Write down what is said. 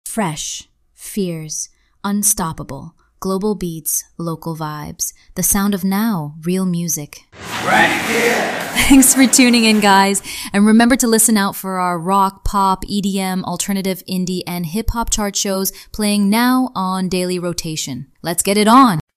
Fresh, fierce, unstoppable, global beats, local vibes. The sound of now, real music. Right here. Thanks for tuning in, guys. And remember to listen out for our rock, pop, EDM, alternative, indie, and hip-hop chart shows playing now on daily rotation. Let's get it on.